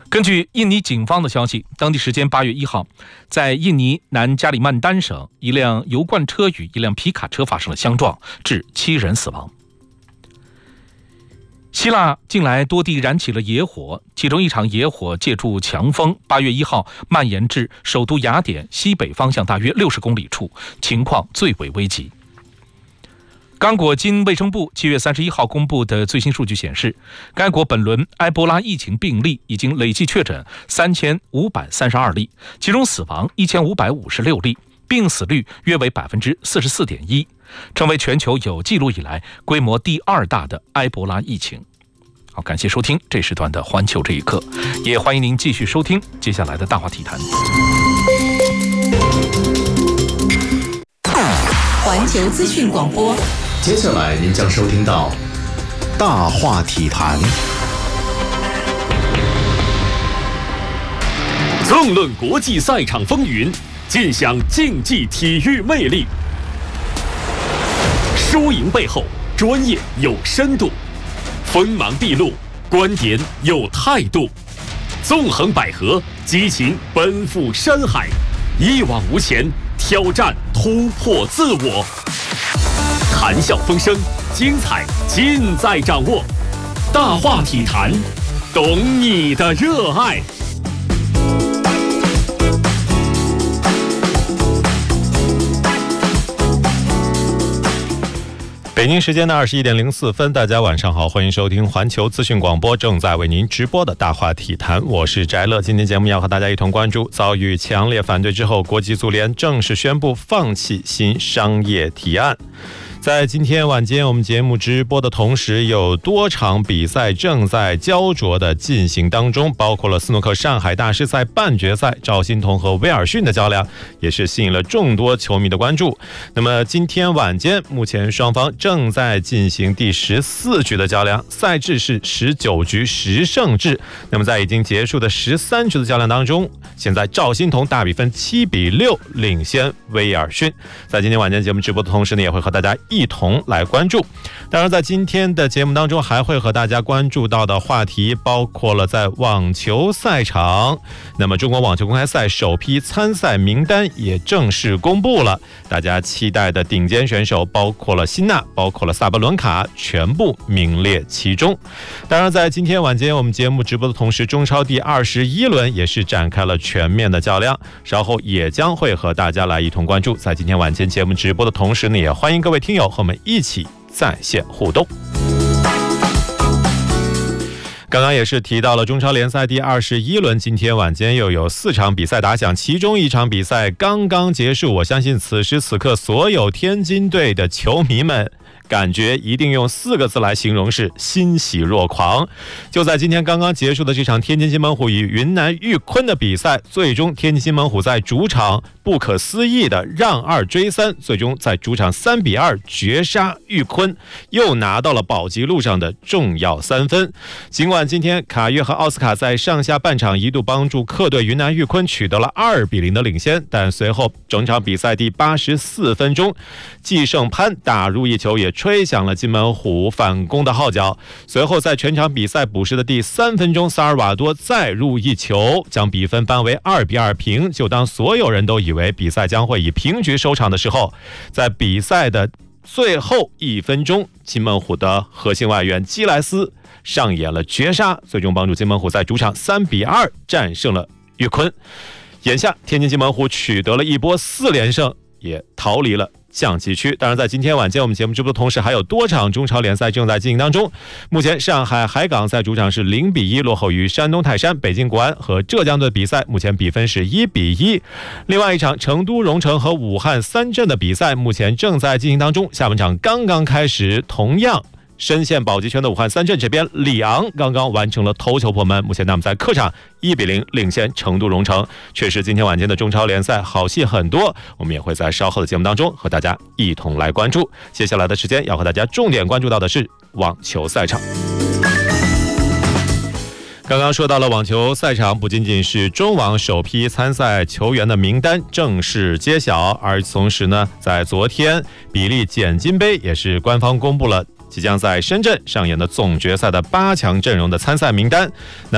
根据印尼警方的消息，当地时间8月1号，在印尼南加里曼丹省，一辆油罐车与一辆皮卡车发生了相撞，致7人死亡。希腊近来多地燃起了野火，其中一场野火借助强风8月1号蔓延至首都雅典西北方向大约60公里处，情况最为危急。刚果金卫生部7月31号公布的最新数据显示，该国本轮埃博拉疫情病例已经累计确诊3532例，其中死亡1556例，病死率约为44.1%，成为全球有记录以来规模第2大的埃博拉疫情。好，感谢收听这时段的环球这一刻，也欢迎您继续收听接下来的大话体坛。 环球资讯广播， 接下来您将收听到大话体坛， 纵论国际赛场风云，尽享竞技体育魅力。输赢背后，专业有深度，锋芒毕露，观点有态度，纵横捭阖，激情奔赴山海，一往无前，挑战突破自我。谈笑风生，精彩尽在掌握。大话体坛，懂你的热爱。 北京时间的21点04分，大家晚上好，欢迎收听环球资讯广播正在为您直播的大话体坛，我是翟乐。今天节目要和大家一同关注，遭遇强烈反对之后，国际足联正式宣布放弃新商业提案。在今天晚间我们节目直播的同时，有多场比赛正在焦灼的进行当中，包括了斯诺克上海大师赛半决赛，赵心童和威尔逊的较量也是吸引了众多球迷的关注。那么今天晚间，目前双方正在进行第14局的较量，赛制是19局10胜制。那么在已经结束的13局的较量当中，现在赵心童大比分7-6领先威尔逊。在今天晚间节目直播的同时呢，也会和大家一同来关注。当然在今天的节目当中，还会和大家关注到的话题包括了在网球赛场，那么中国网球公开赛首批参赛名单也正式公布了，大家期待的顶尖选手包括了辛纳，包括了萨巴伦卡，全部名列其中。当然在今天晚间我们节目直播的同时，中超第21轮也是展开了全面的较量，稍后也将会和大家来一同关注。在今天晚间节目直播的同时呢，也欢迎各位听友和我们一起在线互动。刚刚也是提到了中超联赛第21轮，今天晚间又有4场比赛打响，其中一场比赛刚刚结束，我相信此时此刻所有天津队的球迷们感觉一定用4个字来形容，是欣喜若狂。就在今天刚刚结束的这场天津津门虎与云南玉坤的比赛，最终天津津门虎在主场不可思议的让2追3，最终在主场3-2绝杀玉坤，又拿到了保级路上的重要3分。尽管今天卡约和奥斯卡在上下半场一度帮助客队云南玉坤取得了2-0的领先，但随后整场比赛第84分钟，季胜潘打入一球，也吹响了津门虎反攻的号角。随后在全场比赛补时的第3分钟，萨尔瓦多再入一球，将比分扳为2-2平。就当所有人都以为比赛将会以平局收场的时候，在比赛的最后1分钟，津门虎的核心外援基莱斯上演了绝杀，最终帮助津门虎在主场3-2战胜了玉坤。眼下天津津门虎取得了一波4连胜，也逃离了降级区。当然在今天晚间我们节目直播的同时，还有多场中超联赛正在进行当中。目前上海海港在主场是0-1落后于山东泰山，北京国安和浙江队的比赛目前比分是1-1。另外一场成都蓉城和武汉三镇的比赛目前正在进行当中，下半场刚刚开始，同样深陷保级圈的武汉三镇这边，里昂刚刚完成了头球破门，目前他们在客场1-0领先成都蓉城。确实今天晚间的中超联赛好戏很多，我们也会在稍后的节目当中和大家一同来关注。接下来的时间要和大家重点关注到的是网球赛场。刚刚说到了网球赛场，不仅仅是中网首批参赛球员的名单正式揭晓，而同时呢，在昨天比利简金杯也是官方公布了即将在深圳上演的总决赛的8强阵容的参赛名单。